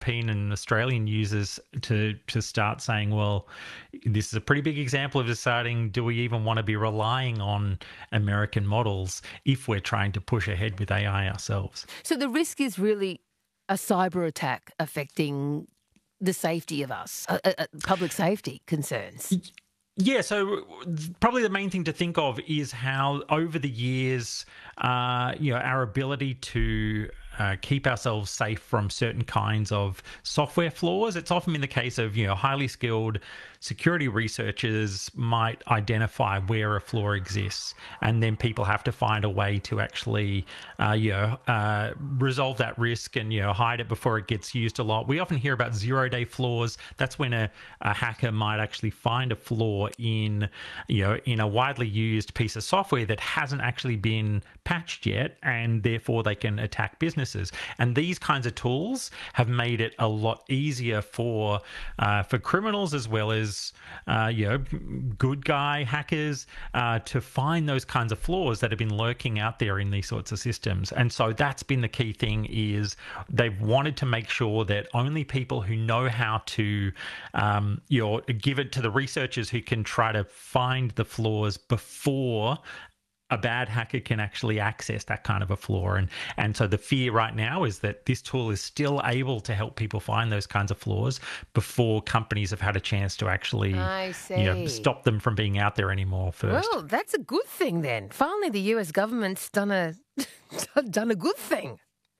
European and Australian users to start saying, well, this is a pretty big example of deciding, do we even want to be relying on American models if we're trying to push ahead with AI ourselves? So the risk is really a cyber attack affecting the safety of us, public safety concerns. Yeah, so probably the main thing to think of is how over the years, our ability to keep ourselves safe from certain kinds of software flaws. It's often been the case of, highly skilled security researchers might identify where a flaw exists, and then people have to find a way to actually, resolve that risk and, hide it before it gets used a lot. We often hear about zero-day flaws. That's when a hacker might actually find a flaw in a widely used piece of software that hasn't actually been patched yet, and therefore they can attack businesses. And these kinds of tools have made it a lot easier for criminals as well as good guy hackers to find those kinds of flaws that have been lurking out there in these sorts of systems. And so that's been the key thing, is they've wanted to make sure that only people who know how to give it to the researchers who can try to find the flaws before a bad hacker can actually access that kind of a flaw. And so the fear right now is that this tool is still able to help people find those kinds of flaws before companies have had a chance to actually stop them from being out there anymore first. Well, that's a good thing then. Finally, the US government's done a good thing.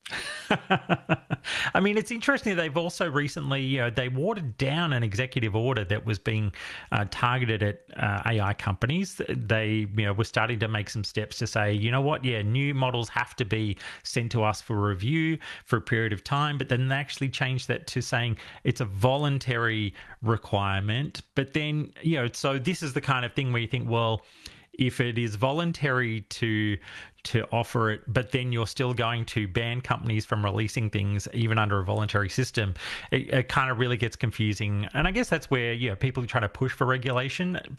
I mean, it's interesting. They've also recently, they watered down an executive order that was being targeted at AI companies. They, were starting to make some steps to say, new models have to be sent to us for review for a period of time. But then they actually changed that to saying it's a voluntary requirement. But then, so this is the kind of thing where you think, well, if it is voluntary to offer it, but then you're still going to ban companies from releasing things even under a voluntary system, it kind of really gets confusing. And I guess that's where people try to push for regulation.